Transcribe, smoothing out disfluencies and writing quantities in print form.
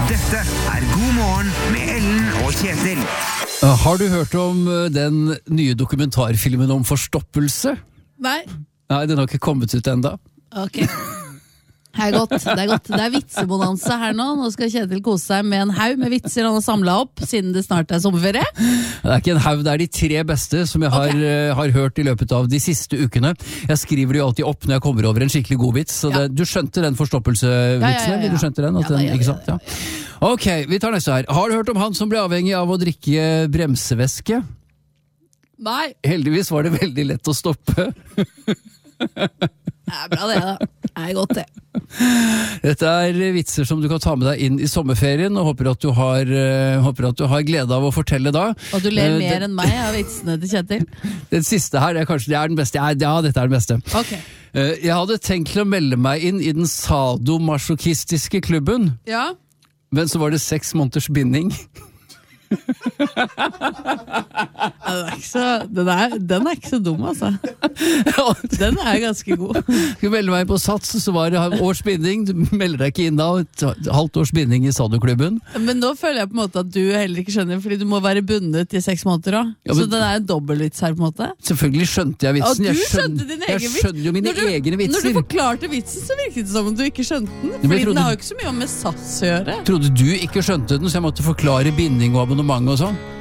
Dette God morgen med Ellen og Kjetil. Har du hørt om den nye dokumentarfilmen om forstoppelse? Nei. Nei, den har ikke kommet ut enda. Ok. Det er godt. Det er vitsebonanza her nå. Nå skal Kjetil kose seg med en haug med vitser han har samlet opp, siden det snart er sommerferie. Det er ikke en haug, det er de 3 beste som jeg har hørt i løpet av de siste ukene. Jeg skriver det jo alltid opp når jeg kommer over en skikkelig god vits. Så du skjønte den forstoppelsevitsen? Ja. Du skjønte den? Ikke sant? Ja. Ok, vi tar neste her. Har du hørt om han som ble avhengig av å drikke bremsevæske? Nei. Heldigvis var det veldig lett å stoppe. Det er bra det da. Det er godt det. Dette er vitser som du kan ta med deg inn i sommerferien, og håper at du har glede av å fortelle da. Og du ler mer enn meg av vitsene til Kjetil. Den siste her er kanskje den beste. Ja, dette er den beste. Ok. Jeg hadde tenkt til å melde meg inn i den sadomasochistiske klubben, men så var det 6 måneders binding. Den er ikke så dum, altså. Den er ganske god. Skal melde meg på Sats, så var det års binding. Du melder deg ikke inn da, et halvt års binding i sadoklubben. Men nå føler jeg på en måte at du heller ikke skjønner, fordi du må være bundet i 6 måneder også. Så den er en dobbeltvits her på en måte. Selvfølgelig skjønte jeg vitsen. Du skjønte din egen vits. Jeg skjønner jo mine egne vitser. Når du forklarte vitsen, så virket det som om du ikke skjønte den. Fordi den har jo ikke så mye med Sats å gjøre. Trodde du ikke skjønte den, så jeg måtte forklare binding og abonnement og sånn?